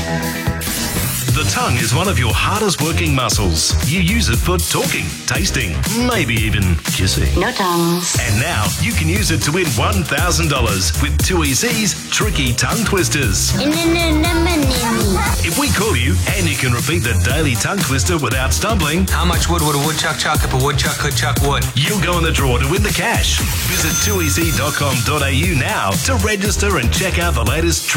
The tongue is one of your hardest working muscles. You use it for talking, tasting, maybe even kissing. No tongues. And now you can use it to win $1,000 with 2EC's Tricky Tongue Twisters. If we call you and you can repeat the daily tongue twister without stumbling, How much wood would a woodchuck chuck if a woodchuck could chuck wood? you'll go in the draw to win the cash. Visit 2EC.com.au now to register and check out the latest